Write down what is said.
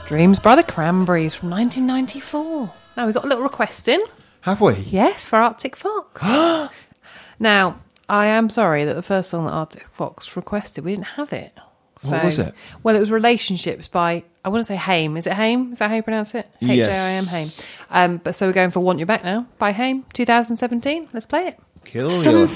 Dreams by the Cranberries from 1994. Now, we've got a little request in. Have we? Yes, for Arctic Fox. Now, I am sorry that the first song that Arctic Fox requested, we didn't have it. What was it? Well, it was Relationships by, I want to say Haim. Is it Haim? Is that how you pronounce it? Yes. H-A-I-M, Haim. But so we're going for Want You Back now by Haim, 2017. Let's play it. Kill your